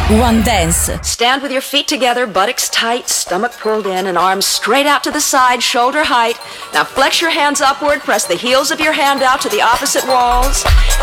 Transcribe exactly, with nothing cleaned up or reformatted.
One Dance. Stand with your feet together, buttocks tight, stomach pulled in, and arms straight out to the side, shoulder height. Now flex your hands upward, press the heels of your hand out to the opposite walls,